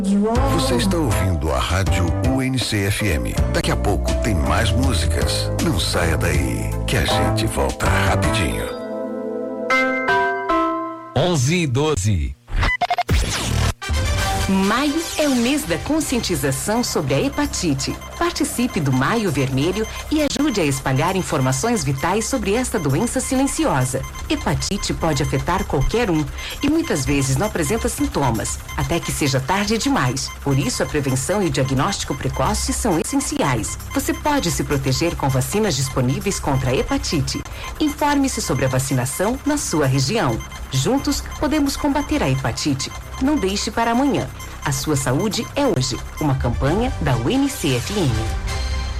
Você está ouvindo a rádio UNC-FM. Daqui a pouco tem mais músicas. Não saia daí, que a gente volta rapidinho. 11:12. Maio é o mês da conscientização sobre a hepatite. Participe do Maio Vermelho e ajude a espalhar informações vitais sobre esta doença silenciosa. Hepatite pode afetar qualquer um e muitas vezes não apresenta sintomas, até que seja tarde demais. Por isso, a prevenção e o diagnóstico precoce são essenciais. Você pode se proteger com vacinas disponíveis contra a hepatite. Informe-se sobre a vacinação na sua região. Juntos, podemos combater a hepatite. Não deixe para amanhã. A sua saúde é hoje. Uma campanha da UNC-FM.